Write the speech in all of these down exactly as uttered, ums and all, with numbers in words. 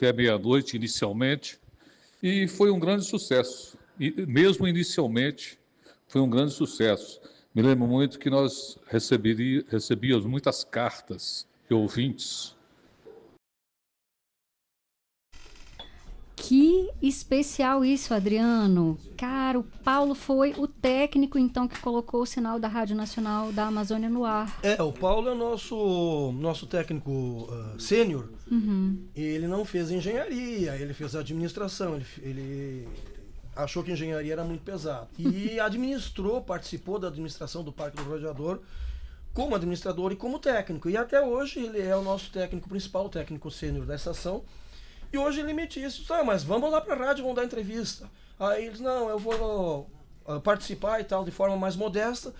até meia-noite inicialmente, e foi um grande sucesso. E mesmo inicialmente, foi um grande sucesso. Me lembro muito que nós receberi, recebíamos muitas cartas de ouvintes. Que especial isso, Adriano. Cara, o Paulo foi o técnico, então, que colocou o sinal da Rádio Nacional da Amazônia no ar. É, o Paulo é o nosso, nosso técnico uh, sênior. Uhum. Ele não fez engenharia, ele fez administração, ele, ele achou que engenharia era muito pesado. E administrou, participou da administração do Parque do Rodeador como administrador e como técnico. E até hoje ele é o nosso técnico principal, o técnico sênior da estação. E hoje ele me disse, ah, mas vamos lá para a rádio, vamos dar entrevista. Aí eles, não, eu vou uh, participar e tal, de forma mais modesta,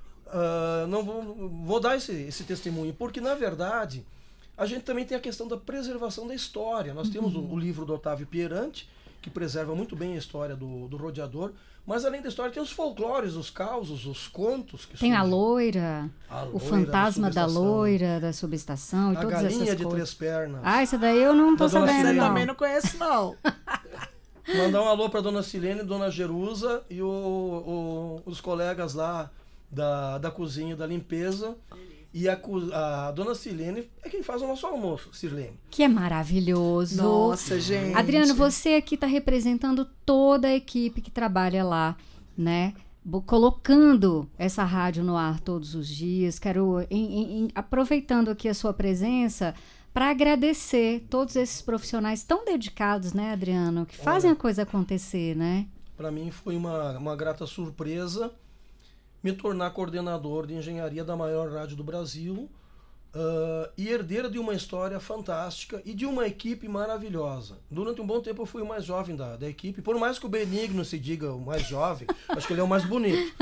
uh, não vou, vou dar esse, esse testemunho, porque na verdade a gente também tem a questão da preservação da história. Nós uhum. temos o, o livro do Otávio Pierante, que preserva muito bem a história do, do rodeador, mas além da história tem os folclores, os causos, os contos. Que tem surgem. a loira, a o loira fantasma da, da loira, da subestação e a todas essas coisas. A galinha de três pernas. Ah, essa daí eu não tô sabendo, Você não. também não conhece, não. Mandar um alô para dona Silene, dona Jerusa e o, o, os colegas lá da, da cozinha e da limpeza. E a, a dona Silene é quem faz o nosso almoço, Sirlene. Que é maravilhoso. Nossa, gente. Adriano, você aqui está representando toda a equipe que trabalha lá, né? Colocando essa rádio no ar todos os dias. Quero, em, em, aproveitando aqui a sua presença, para agradecer todos esses profissionais tão dedicados, né, Adriano? Que fazem Olha, a coisa acontecer, né? Para mim foi uma, uma grata surpresa me tornar coordenador de engenharia da maior rádio do Brasil uh, e herdeiro de uma história fantástica e de uma equipe maravilhosa. Durante um bom tempo eu fui o mais jovem da, da equipe, por mais que o Benigno se diga o mais jovem, acho que ele é o mais bonito.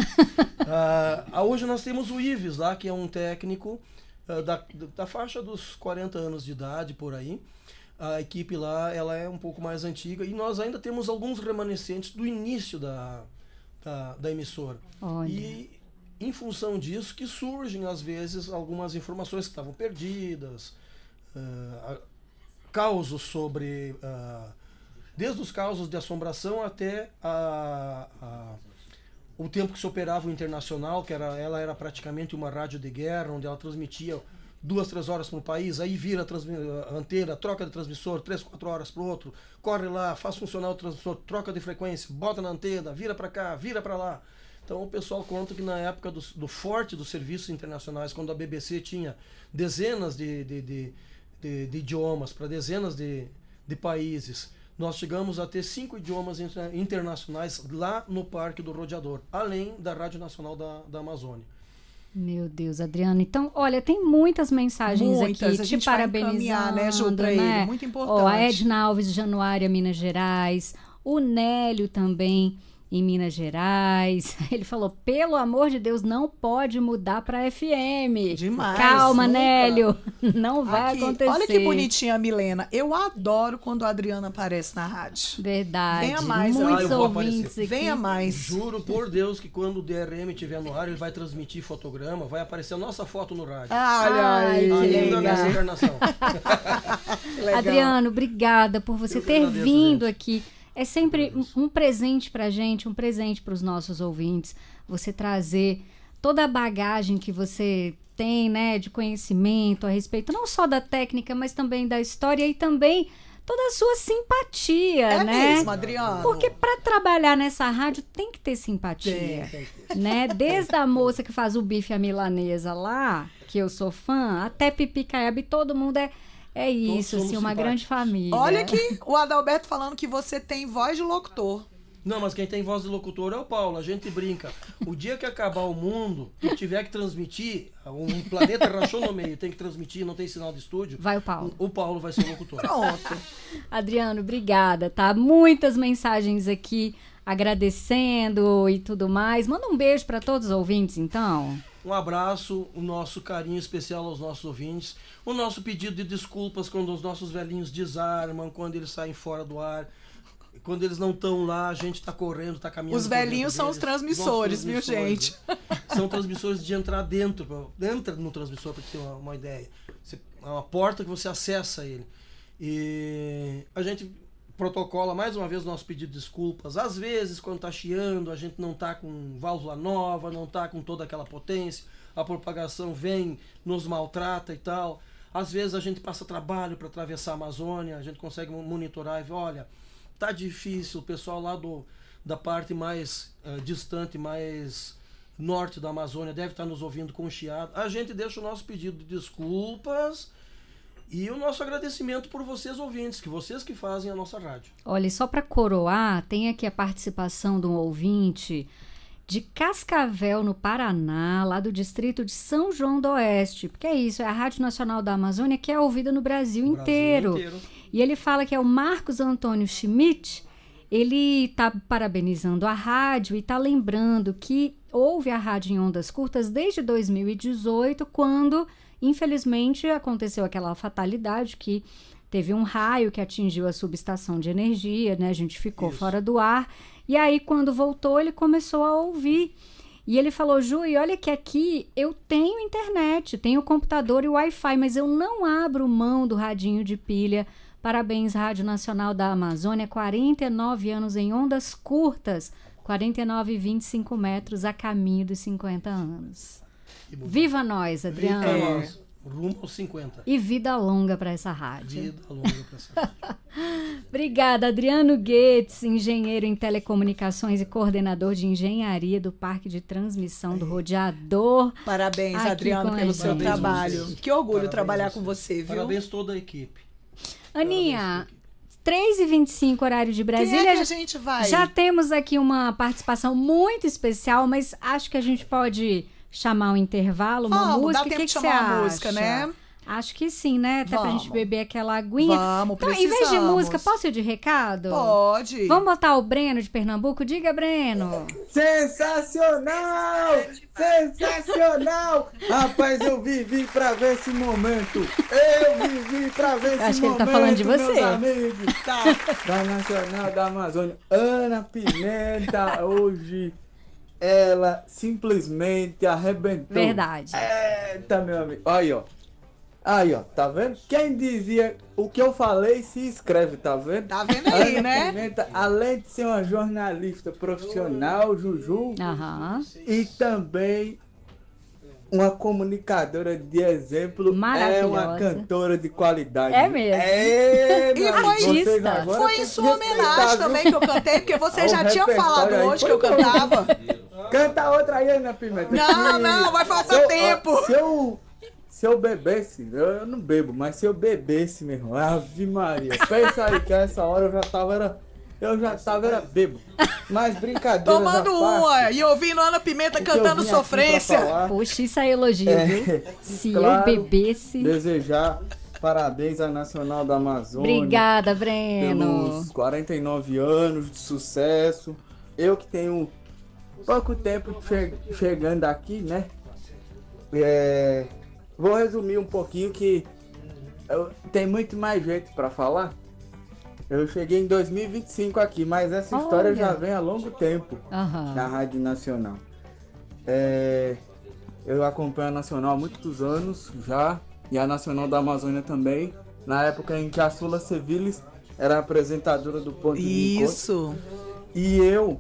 Uh, hoje nós temos o Ives lá, que é um técnico uh, da, da faixa dos quarenta anos de idade, por aí. A equipe lá ela é um pouco mais antiga e nós ainda temos alguns remanescentes do início da... Da, da emissora. Olha. E em função disso que surgem às vezes algumas informações que estavam perdidas, uh, causos sobre uh, desde os causos de assombração até a, a, o tempo que se operava o Internacional, que era, ela era praticamente uma rádio de guerra, onde ela transmitia duas, três horas para um país, aí vira a antena, troca de transmissor, três, quatro horas para o outro, corre lá, faz funcionar o transmissor, troca de frequência, bota na antena, vira para cá, vira para lá. Então o pessoal conta que na época do, do forte dos serviços internacionais, quando a B B C tinha dezenas de, de, de, de, de idiomas para dezenas de, de países, nós chegamos a ter cinco idiomas internacionais lá no Parque do Rodeador, além da Rádio Nacional da, da Amazônia. Meu Deus, Adriano. Então, olha, tem muitas mensagens muitas, aqui te parabenizando, né, Ju, pra né? ele. Muito importante. Ó, a Edna Alves de Januária, Minas Gerais. O Nélio também, em Minas Gerais. Ele falou, pelo amor de Deus, não pode mudar para F M. Demais. Calma, nunca. Nélio. Não vai Aqui, acontecer. Olha que bonitinha a Milena. Eu adoro quando a Adriana aparece na rádio. Verdade. Venha mais. Muitos ah, ouvintes aqui. Venha mais. Juro por Deus que quando o D R M estiver no ar, ele vai transmitir fotograma, vai aparecer a nossa foto no rádio. Ah, olha Ai, aí. que Ainda legal. nessa encarnação. Adriano, obrigada por você Eu que ter agradeço, vindo gente. aqui. É sempre um, um presente pra gente, um presente para os nossos ouvintes, você trazer toda a bagagem que você tem, né, de conhecimento a respeito, não só da técnica, mas também da história e também toda a sua simpatia, É né? mesmo, Adriano. Porque para trabalhar nessa rádio tem que ter simpatia, Tem, tem que ter. né? Desde a moça que faz o bife à milanesa lá, que eu sou fã, até Pipi Caiaba, e todo mundo é É isso, somos assim, uma simpáticos. grande família. Olha aqui, o Adalberto falando que você tem voz de locutor. Não, mas quem tem voz de locutor é o Paulo, a gente brinca. O dia que acabar o mundo e tiver que transmitir, um planeta rachou no meio, tem que transmitir, não tem sinal de estúdio, Vai o Paulo. o Paulo vai ser o locutor. Pronto. Adriano, obrigada, tá? Muitas mensagens aqui agradecendo e tudo mais. Manda um beijo para todos os ouvintes, então. Um abraço, o nosso carinho especial aos nossos ouvintes, o nosso pedido de desculpas quando os nossos velhinhos desarmam, quando eles saem fora do ar, quando eles não estão lá, a gente está correndo, está caminhando. Os velhinhos são os deles. transmissores, viu, transmissores, gente? né? São transmissores de entrar dentro, entra no transmissor para ter uma, uma ideia. Você, é uma porta que você acessa ele. E a gente protocola mais uma vez o nosso pedido de desculpas. Às vezes, quando está chiando, a gente não está com válvula nova, não está com toda aquela potência, a propagação vem, nos maltrata e tal. Às vezes a gente passa trabalho para atravessar a Amazônia, a gente consegue monitorar e ver, olha, tá difícil, o pessoal lá do, da parte mais uh, distante, mais norte da Amazônia deve estar nos ouvindo com chiado. A gente deixa o nosso pedido de desculpas e o nosso agradecimento por vocês ouvintes, que vocês que fazem a nossa rádio. Olha, só para coroar, tem aqui a participação de um ouvinte de Cascavel, no Paraná, lá do distrito de São João do Oeste, porque é isso, é a Rádio Nacional da Amazônia que é ouvida no Brasil, No inteiro. Brasil inteiro. E ele fala que é o Marcos Antônio Schmidt, ele está parabenizando a rádio e está lembrando que houve a rádio em ondas curtas desde dois mil e dezoito, quando, infelizmente, aconteceu aquela fatalidade que teve um raio que atingiu a subestação de energia, né? A gente ficou Isso. fora do ar. E aí, quando voltou, ele começou a ouvir. E ele falou, Ju, e olha que aqui eu tenho internet, tenho computador e Wi-Fi, mas eu não abro mão do radinho de pilha. Parabéns, Rádio Nacional da Amazônia, quarenta e nove anos em ondas curtas, quarenta e nove e vinte e cinco metros a caminho dos cinquenta anos. Viva nós, Adriano! Viva É. nós. Rumo aos cinquenta. E vida longa para essa rádio. Vida longa para essa rádio. Obrigada, Adriano Goetz, engenheiro em telecomunicações e coordenador de engenharia do Parque de Transmissão do Rodeador. Parabéns, Aqui Adriano, com a pelo gente. seu Parabéns a trabalho. vocês. Que orgulho Parabéns trabalhar a com vocês. você, viu? Parabéns toda a equipe. Aninha, três e vinte e cinco, horário de Quem é Brasília. que a gente vai? Já temos aqui uma participação muito especial, mas acho que a gente pode chamar um intervalo, uma Vamos, música. dá O tempo que, de que chamar você uma acha? música, né? Acho que sim, né? Até pra Vamos. gente beber aquela aguinha. Vamos, Então, em vez de precisamos. música, posso ir de recado? Pode. Vamos botar o Breno de Pernambuco? Diga, Breno. Sensacional! Sensacional! Rapaz, eu vivi pra ver esse momento. Eu vivi pra ver esse Acho que ele momento, tá falando de você. meus amigos. Tá. Da Nacional da Amazônia. Ana Pimenta, hoje, ela simplesmente arrebentou. Verdade. Eita, meu amigo. Aí, ó. Aí, ó. Tá vendo? Quem dizia o que eu falei se escreve, tá vendo? Tá vendo aí, Ana né? Pimenta, além de ser uma jornalista profissional, Juju, Aham. e também uma comunicadora de exemplo, é Maravilhosa. uma cantora de qualidade. É mesmo. É, E meu foi- amigo, vocês artista. agora Foi têm em que sua respeitar, homenagem viu? também que eu cantei, porque você O já tinha repertório falado aí hoje foi que eu bom. cantava. Canta outra aí, Ana Pimenta. Não, que- não, vai faltar se eu- tempo. ó, Se eu, se eu bebesse, eu, eu não bebo, mas se eu bebesse, meu irmão, Ave Maria. Pensa aí que a essa hora eu já tava, era, eu já tava, era bebo. Mas brincadeira. Tomando uma e ouvindo Ana Pimenta cantando sofrência. Puxa, isso é elogio, É, viu? Se claro. eu bebesse... Desejar parabéns à Nacional da Amazônia. Obrigada, Breno. Pelos quarenta e nove anos de sucesso. Eu que tenho pouco tempo che- chegando aqui, né? É, vou resumir um pouquinho que eu, tem muito mais jeito para falar. Eu cheguei em dois mil e vinte e cinco aqui, mas essa história Olha. já vem há longo tempo Aham. na Rádio Nacional. É, eu acompanho a Nacional há muitos anos já, e a Nacional da Amazônia também, na época em que a Sula Sevilis era apresentadora do Ponto de Encontro. Isso. E eu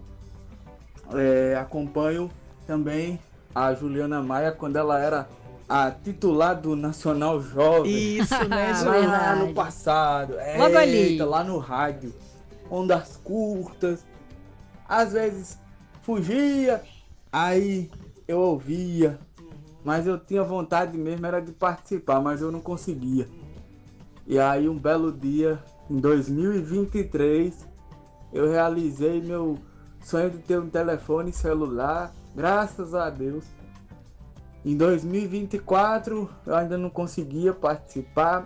é, acompanho também a Juliana Maia quando ela era a titular do Nacional Jovem. Isso, né, Ju? Lá Verdade. no passado, Logo ali. eita, lá no rádio, ondas curtas, às vezes fugia, aí eu ouvia, mas eu tinha vontade mesmo era de participar, mas eu não conseguia. E aí um belo dia, em dois mil e vinte e três, eu realizei meu sonho de ter um telefone celular, graças a Deus. Em dois mil e vinte e quatro eu ainda não conseguia participar.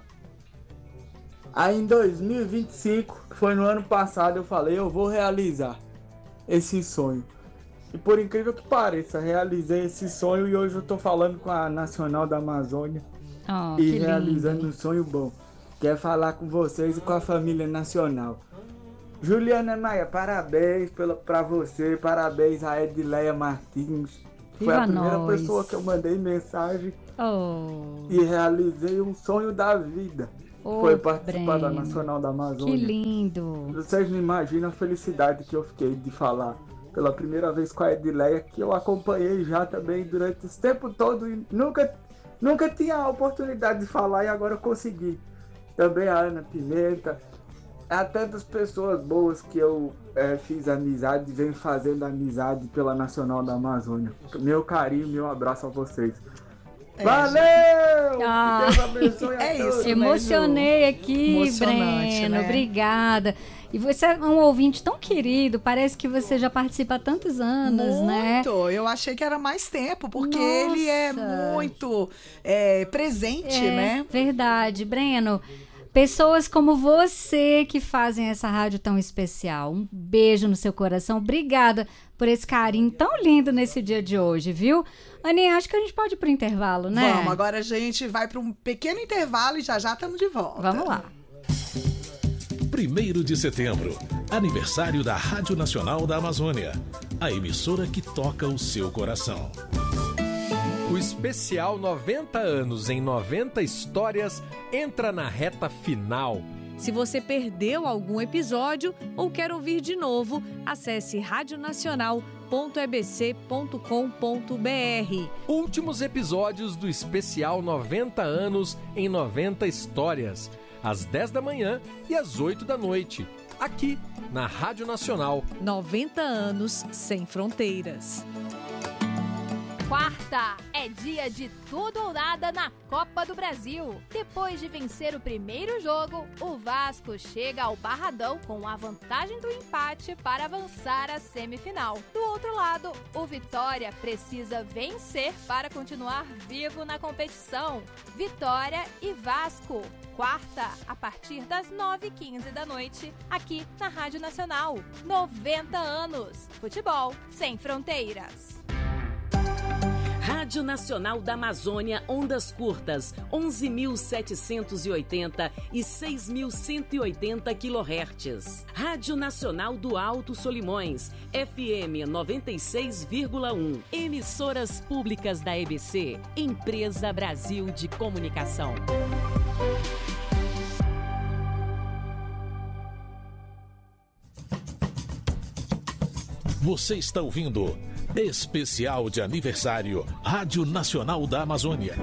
Aí em dois mil e vinte e cinco, que foi no ano passado, eu falei, eu vou realizar esse sonho. E por incrível que pareça, realizei esse sonho e hoje eu tô falando com a Nacional da Amazônia Oh, e que realizando lindo. um sonho bom. Quer falar com vocês e com a família nacional. Juliana Maia, parabéns pela, pra você, parabéns a Edileia Martins. Foi Viva a primeira nós. pessoa que eu mandei mensagem Oh. e realizei um sonho da vida. Ô, foi participar da Breno, Nacional da Amazônia. Que lindo. Vocês não imaginam a felicidade que eu fiquei de falar pela primeira vez com a Edileia, que eu acompanhei já também durante esse tempo todo e nunca, nunca tinha a oportunidade de falar e agora eu consegui. Também a Ana Pimenta, há tantas pessoas boas que eu é, fiz amizade e venho fazendo amizade pela Nacional da Amazônia. Meu carinho, meu abraço a vocês. É, Valeu! Ah, Que Deus abençoe a é todos. isso. Emocionei aqui, Emocionante, Breno. né? Obrigada. E você é um ouvinte tão querido, parece que você já participa há tantos anos, né? Muito. Eu achei que era mais tempo, porque Nossa. ele é muito é, presente, É, né? verdade. Breno, pessoas como você que fazem essa rádio tão especial. Um beijo no seu coração. Obrigada por esse carinho tão lindo nesse dia de hoje, viu? Aninha, acho que a gente pode ir pro intervalo, né? Vamos, agora a gente vai para um pequeno intervalo e já já estamos de volta. Vamos lá. primeiro de setembro, aniversário da Rádio Nacional da Amazônia, a emissora que toca o seu coração. O especial noventa anos em noventa histórias entra na reta final. Se você perdeu algum episódio ou quer ouvir de novo, acesse radionacional ponto e b c ponto com ponto b r. Últimos episódios do especial noventa anos em noventa histórias, às dez da manhã e às oito da noite, aqui na Rádio Nacional. noventa anos sem fronteiras. Quarta é dia de tudo ou nada na Copa do Brasil. Depois de vencer o primeiro jogo, o Vasco chega ao Barradão com a vantagem do empate para avançar à semifinal. Do outro lado, o Vitória precisa vencer para continuar vivo na competição. Vitória e Vasco. Quarta, a partir das nove e quinze da noite, aqui na Rádio Nacional. noventa anos. Futebol sem fronteiras. Rádio Nacional da Amazônia, ondas curtas, onze mil setecentos e oitenta e seis mil cento e oitenta quilohertz. Rádio Nacional do Alto Solimões, F M noventa e seis vírgula um. Emissoras públicas da E B C, Empresa Brasil de Comunicação. Você está ouvindo Especial de Aniversário Rádio Nacional da Amazônia.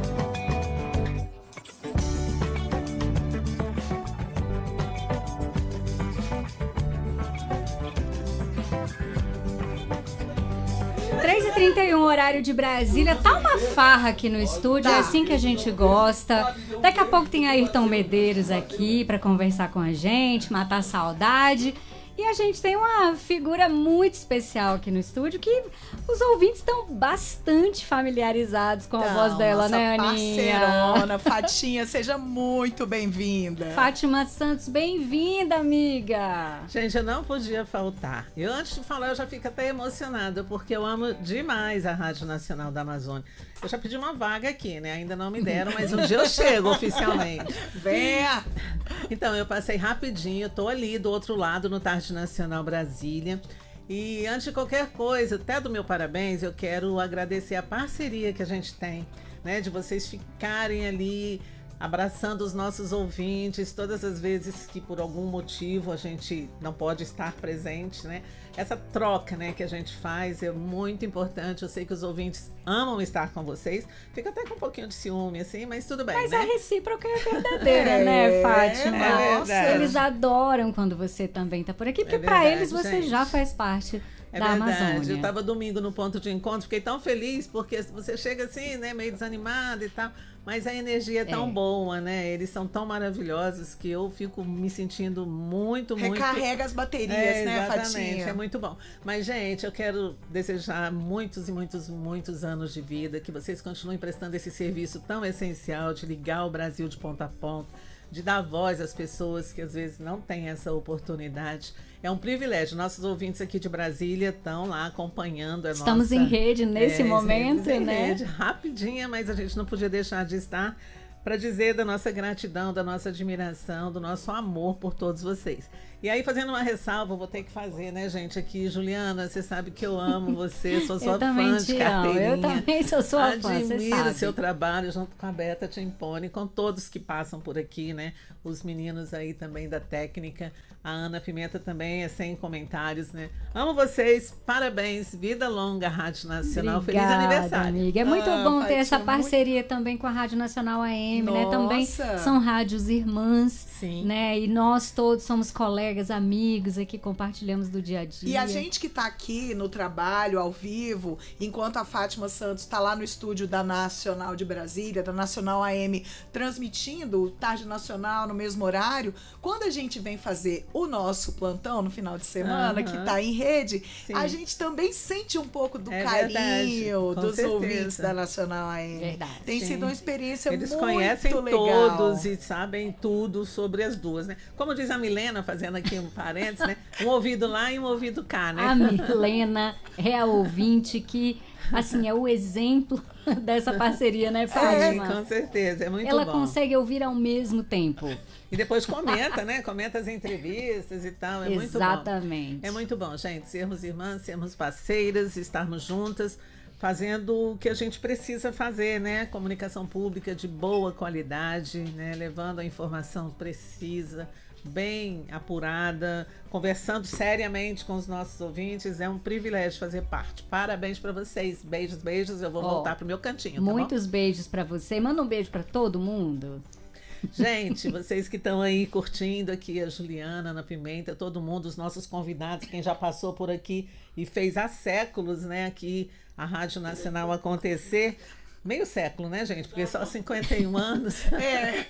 três e trinta e um, horário de Brasília. Tá uma farra aqui no estúdio, é assim que a gente gosta. Daqui a pouco tem Ayrton Medeiros aqui pra conversar com a gente, matar a saudade. E a gente tem uma figura muito especial aqui no estúdio que os ouvintes estão bastante familiarizados com a Então, voz dela, nossa né, Aninha? parceirona, Fatinha, seja muito bem-vinda. Fátima Santos, bem-vinda, amiga! Gente, eu não podia faltar. E antes de falar, eu já fico até emocionada, porque eu amo demais a Rádio Nacional da Amazônia. Eu já pedi uma vaga aqui, né? Ainda não me deram, mas um dia eu chego oficialmente. Venha! Então, eu passei rapidinho, tô ali do outro lado, no Tarde Nacional Brasília. E antes de qualquer coisa, até do meu parabéns, eu quero agradecer a parceria que a gente tem, né? De vocês ficarem ali abraçando os nossos ouvintes todas as vezes que por algum motivo a gente não pode estar presente, né? Essa troca, né, que a gente faz é muito importante. Eu sei que os ouvintes amam estar com vocês. Fica até com um pouquinho de ciúme, assim, mas tudo bem, Mas né? a recíproca é verdadeira, É, né, Fátima? é verdade. Eles adoram quando você também tá por aqui, porque É pra verdade, eles você gente. já faz parte É da verdade, Amazônia. eu tava domingo no ponto de encontro, fiquei tão feliz, porque você chega assim, né, meio desanimado e tal, mas a energia é tão É. boa, né, eles são tão maravilhosos que eu fico me sentindo muito, muito... Recarrega as baterias, É, né, exatamente, Fatinha? é muito bom. Mas, gente, eu quero desejar muitos e muitos, muitos anos de vida, que vocês continuem prestando esse serviço tão essencial de ligar o Brasil de ponta a ponta, de dar voz às pessoas que às vezes não têm essa oportunidade. É um privilégio. Nossos ouvintes aqui de Brasília estão lá acompanhando a Estamos nossa... em rede nesse É, momento, estamos em né? rede, rapidinha, mas a gente não podia deixar de estar para dizer da nossa gratidão, da nossa admiração, do nosso amor por todos vocês. E aí, fazendo uma ressalva, vou ter que fazer, né, gente, aqui, Juliana, você sabe que eu amo você, sou sua fã de carteirinha. Eu também sou sua fã, você Admiro sabe. o seu trabalho junto com a Beta Timpone, com todos que passam por aqui, né, os meninos aí também da técnica. A Ana Pimenta também é sem comentários, né? Amo vocês, parabéns, vida longa, Rádio Nacional, Obrigada, feliz aniversário. Amiga. É muito Ah, bom ter Fátima, essa muito- parceria também com a Rádio Nacional A M, né? Também Nossa. são rádios irmãs, Sim. né? E nós todos somos colegas, amigos aqui, compartilhamos do dia a dia. E a gente que tá aqui no trabalho, ao vivo, enquanto a Fátima Santos tá lá no estúdio da Nacional de Brasília, da Nacional A M, transmitindo o Tarde Nacional no mesmo horário, quando a gente vem fazer o nosso plantão no final de semana, Aham. que tá em rede, Sim. a gente também sente um pouco do É carinho verdade, com dos certeza. ouvintes da Nacional A M. Verdade. Tem Sim. sido uma experiência Eles muito conhecem legal. todos e sabem tudo sobre as duas, né? Como diz a Milena, fazendo aqui um parênteses, né? Um ouvido lá e um ouvido cá, né? A Milena é a ouvinte que, assim, é o exemplo dessa parceria, né, É, Fátima? com certeza, é muito Ela bom. consegue ouvir ao mesmo tempo. E depois comenta, né? Comenta as entrevistas e tal, é muito bom. Exatamente. É muito bom, gente, sermos irmãs, sermos parceiras, estarmos juntas, fazendo o que a gente precisa fazer, né? Comunicação pública de boa qualidade, né? Levando a informação precisa, bem apurada, conversando seriamente com os nossos ouvintes. É um privilégio fazer parte. Parabéns para vocês. Beijos, beijos. Eu vou Ó, voltar pro meu cantinho, tá bom? Muitos beijos pra você. Manda um beijo pra todo mundo. Gente, vocês que estão aí curtindo aqui, a Juliana, a Ana Pimenta, todo mundo, os nossos convidados, quem já passou por aqui e fez há séculos, né, aqui a Rádio Nacional acontecer. Meio século, né, gente? Porque só cinquenta e um anos. É.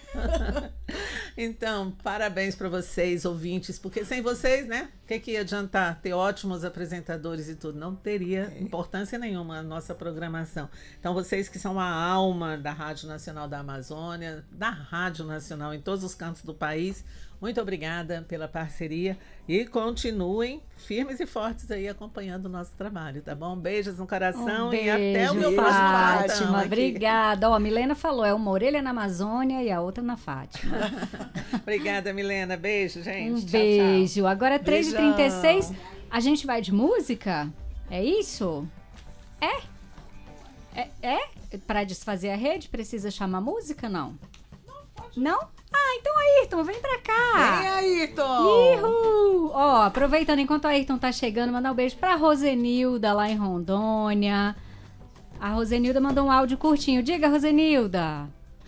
Então, parabéns para vocês, ouvintes, porque sem vocês, né? O que, que ia adiantar? Ter ótimos apresentadores e tudo. Não teria importância nenhuma a nossa programação. Então, vocês que são a alma da Rádio Nacional da Amazônia, da Rádio Nacional em todos os cantos do país, muito obrigada pela parceria e continuem firmes e fortes aí acompanhando o nosso trabalho, tá bom? Beijos no coração Um e até o meu beijo, próximo Fátima. plantão aqui. Obrigada. Ó, a Milena falou, é uma orelha na Amazônia e a outra na Fátima. Obrigada, Milena. Beijo, gente. Um Tchau, beijo. tchau. Agora, três e trinta e seis, a gente vai de música? É isso? É? É? É? Para desfazer a rede, precisa chamar música? Não? Não? Ah, então, Ayrton, vem pra cá. Vem, Ayrton. Ihu! Ó, aproveitando, enquanto o Ayrton tá chegando, mandar um beijo pra Rosenilda, lá em Rondônia. A Rosenilda mandou um áudio curtinho. Diga, Rosenilda.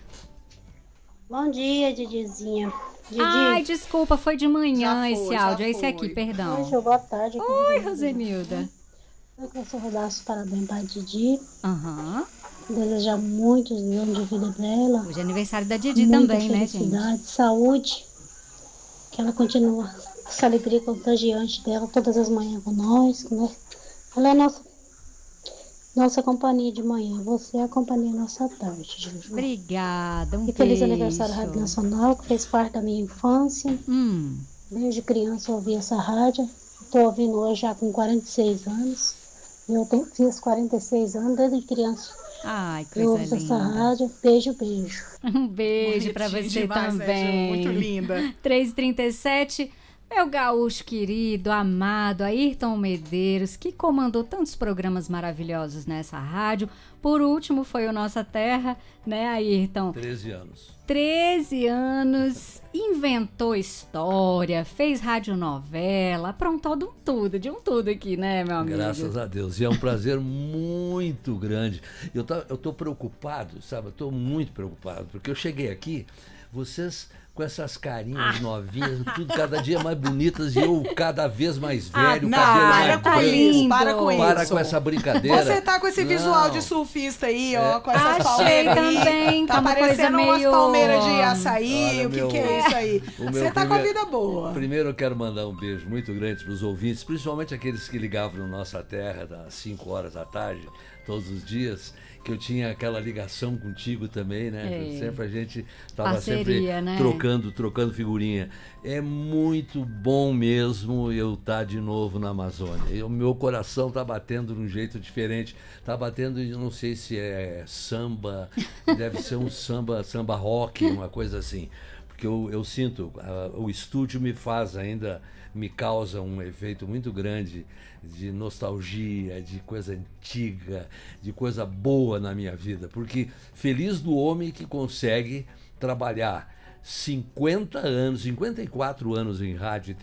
Bom dia, Didizinha. Didi. Ai, desculpa, foi de manhã Já foi, esse já áudio. É esse foi. aqui, perdão. Oi, boa tarde. Oi, Rosenilda. Eu quero só dar os parabéns para a Didi. Aham. Desejar muitos anos de vida pra ela. Hoje é aniversário da Didi Muita também, né, gente? felicidade, saúde. Que ela continue essa alegria contagiante dela todas as manhãs com nós, né? Ela é a nossa, nossa companhia de manhã. Você é a companhia nossa tarde, Juju. Obrigada, um E feliz beijo. aniversário à Rádio Nacional, que fez parte da minha infância. Hum. Desde criança eu ouvi essa rádio. Estou ouvindo hoje já com quarenta e seis anos. Eu tenho, fiz quarenta e seis anos desde criança. Ai, Eu coisa ouço essa linda. rádio. Beijo, beijo. Um beijo pra Bonitinho você demais, né, também. Ju? Muito linda. três e trinta e sete, meu gaúcho querido, amado, Ayrton Medeiros, que comandou tantos programas maravilhosos nessa rádio. Por último, foi o Nossa Terra, né, Ayrton? treze anos. treze anos, inventou história, fez radionovela, aprontou de um tudo, de um tudo aqui, né, meu amigo? Graças a Deus. E é um prazer muito grande. Eu tá, eu tô preocupado, sabe? Eu tô muito preocupado, porque eu cheguei aqui, vocês com essas carinhas novinhas, tudo cada dia mais bonitas e eu cada vez mais velho, não, cabelo para mais com branco. isso, para com isso. Para com essa brincadeira. Você tá com esse Não. visual de surfista aí, ó, É. com essas Achei palmeiras aí. também, Tá tá uma coisa parecendo umas meio- palmeiras de açaí, Olha, o que meu- que é isso aí? o meu Você tá com a primeiro- vida boa. Primeiro eu quero mandar um beijo muito grande para os ouvintes, principalmente aqueles que ligavam no Nossa Terra às cinco horas da tarde, todos os dias, que eu tinha aquela ligação contigo também, né? É. Sempre a gente estava Parceria, sempre né? trocando brincando, trocando figurinha. É muito bom mesmo eu estar de novo na Amazônia. O meu coração está batendo de um jeito diferente. Está batendo, eu não sei se é samba, deve ser um samba, samba rock, uma coisa assim. Porque eu, eu sinto, uh, o estúdio me faz ainda, me causa um efeito muito grande de nostalgia, de coisa antiga, de coisa boa na minha vida. Porque feliz do homem que consegue trabalhar cinquenta anos, cinquenta e quatro anos em rádio e